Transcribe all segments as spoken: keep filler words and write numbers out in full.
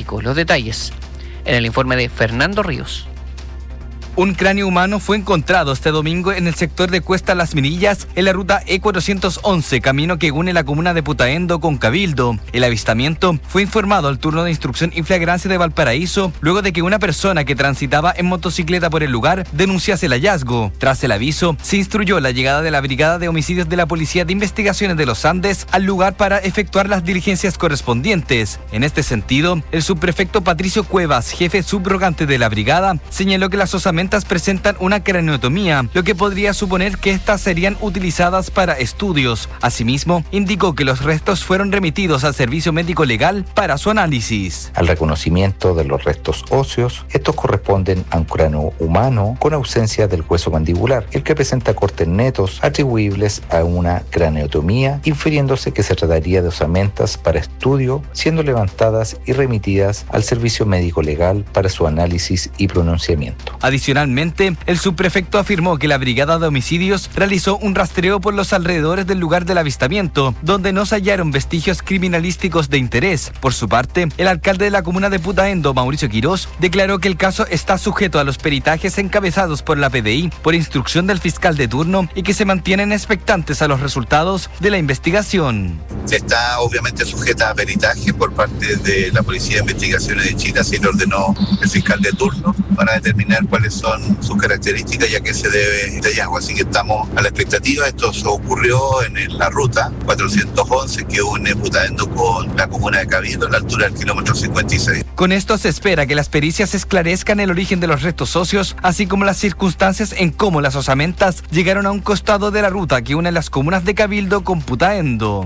criminalístico. Los detalles en el informe de Fernando Ríos. Un cráneo humano fue encontrado este domingo en el sector de Cuesta Las Mirillas, en la ruta E cuatrocientos once, camino que une la comuna de Putaendo con Cabildo. El avistamiento fue informado al turno de instrucción y flagrancia de Valparaíso, luego de que una persona que transitaba en motocicleta por el lugar denunciase el hallazgo. Tras el aviso, se instruyó la llegada de la Brigada de Homicidios de la Policía de Investigaciones de los Andes al lugar para efectuar las diligencias correspondientes. En este sentido, el subprefecto Patricio Cuevas, jefe subrogante de la brigada, señaló que las osamentas presentan una craneotomía, lo que podría suponer que estas serían utilizadas para estudios. Asimismo, indicó que los restos fueron remitidos al servicio médico legal para su análisis. Al reconocimiento de los restos óseos, estos corresponden a un cráneo humano con ausencia del hueso mandibular, el que presenta cortes netos atribuibles a una craneotomía, infiriéndose que se trataría de osamentas para estudio, siendo levantadas y remitidas al servicio médico legal para su análisis y pronunciamiento. Adicionalmente, el subprefecto afirmó que la Brigada de Homicidios realizó un rastreo por los alrededores del lugar del avistamiento, donde no se hallaron vestigios criminalísticos de interés. Por su parte, el alcalde de la comuna de Putaendo, Mauricio Quirós, declaró que el caso está sujeto a los peritajes encabezados por la P D I por instrucción del fiscal de turno y que se mantienen expectantes a los resultados de la investigación. Está obviamente sujeta a peritaje por parte de la Policía de Investigaciones de Chile, así lo ordenó el fiscal de turno, para determinar cuáles son sus características y a qué se debe este hallazgo. Así que estamos a la expectativa. Esto se ocurrió en la ruta cuatrocientos once que une Putaendo con la comuna de Cabildo, a la altura del kilómetro cincuenta y seis. Con esto se espera que las pericias esclarezcan el origen de los restos óseos, así como las circunstancias en cómo las osamentas llegaron a un costado de la ruta que une las comunas de Cabildo con Putaendo.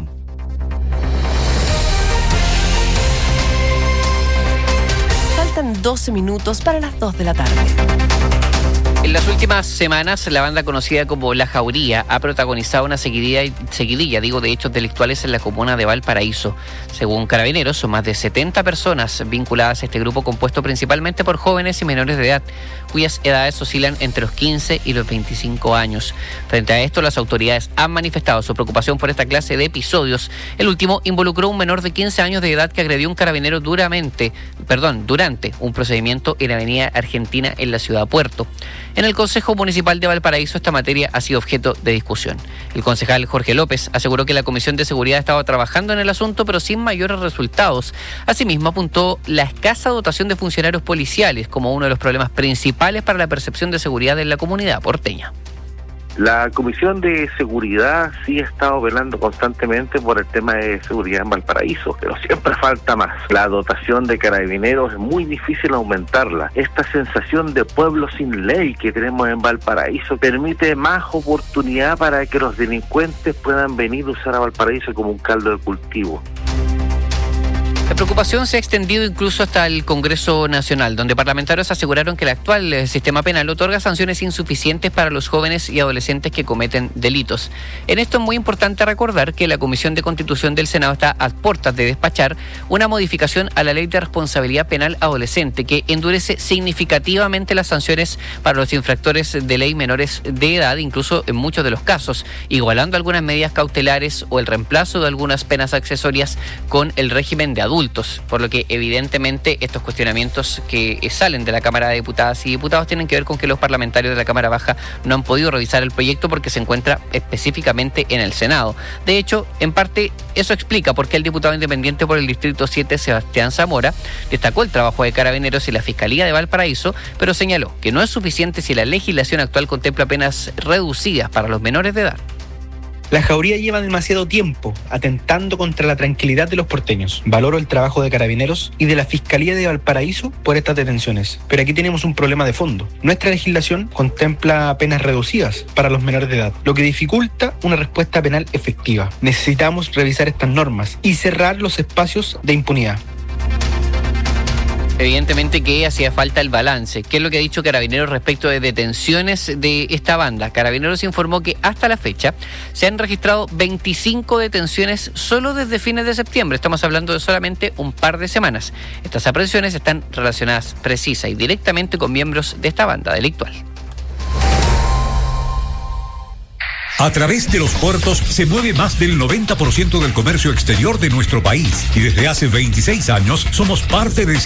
Faltan doce minutos para las dos de la tarde. En las últimas semanas, la banda conocida como La Jauría ha protagonizado una seguidilla, seguidilla digo, de hechos delictuales en la comuna de Valparaíso. Según Carabineros, son más de setenta personas vinculadas a este grupo compuesto principalmente por jóvenes y menores de edad, cuyas edades oscilan entre los quince y los veinticinco años. Frente a esto, las autoridades han manifestado su preocupación por esta clase de episodios. El último involucró a un menor de quince años de edad que agredió a un carabinero duramente, perdón, durante un procedimiento en la avenida Argentina en la ciudad de Puerto. En el Consejo Municipal de Valparaíso esta materia ha sido objeto de discusión. El concejal Jorge López aseguró que la Comisión de Seguridad estaba trabajando en el asunto, pero sin mayores resultados. Asimismo, apuntó la escasa dotación de funcionarios policiales como uno de los problemas principales para la percepción de seguridad en la comunidad porteña. La Comisión de Seguridad sí ha estado velando constantemente por el tema de seguridad en Valparaíso, pero siempre falta más. La dotación de carabineros es muy difícil aumentarla. Esta sensación de pueblo sin ley que tenemos en Valparaíso permite más oportunidad para que los delincuentes puedan venir a usar a Valparaíso como un caldo de cultivo. La preocupación se ha extendido incluso hasta el Congreso Nacional, donde parlamentarios aseguraron que el actual sistema penal otorga sanciones insuficientes para los jóvenes y adolescentes que cometen delitos. En esto es muy importante recordar que la Comisión de Constitución del Senado está a puertas de despachar una modificación a la Ley de Responsabilidad Penal Adolescente que endurece significativamente las sanciones para los infractores de ley menores de edad, incluso en muchos de los casos, igualando algunas medidas cautelares o el reemplazo de algunas penas accesorias con el régimen de adultos. Adultos, por lo que evidentemente estos cuestionamientos que salen de la Cámara de Diputadas y Diputados tienen que ver con que los parlamentarios de la Cámara Baja no han podido revisar el proyecto porque se encuentra específicamente en el Senado. De hecho, en parte eso explica por qué el diputado independiente por el Distrito siete, Sebastián Zamora, destacó el trabajo de Carabineros y la Fiscalía de Valparaíso, pero señaló que no es suficiente si la legislación actual contempla penas reducidas para los menores de edad. La Jauría lleva demasiado tiempo atentando contra la tranquilidad de los porteños. Valoro el trabajo de Carabineros y de la Fiscalía de Valparaíso por estas detenciones. Pero aquí tenemos un problema de fondo. Nuestra legislación contempla penas reducidas para los menores de edad, lo que dificulta una respuesta penal efectiva. Necesitamos revisar estas normas y cerrar los espacios de impunidad. Evidentemente que hacía falta el balance. ¿Qué es lo que ha dicho Carabineros respecto de detenciones de esta banda? Carabineros informó que hasta la fecha se han registrado veinticinco detenciones solo desde fines de septiembre. Estamos hablando de solamente un par de semanas. Estas aprehensiones están relacionadas precisa y directamente con miembros de esta banda delictual. A través de los puertos se mueve más del noventa por ciento del comercio exterior de nuestro país y desde hace veintiséis años somos parte de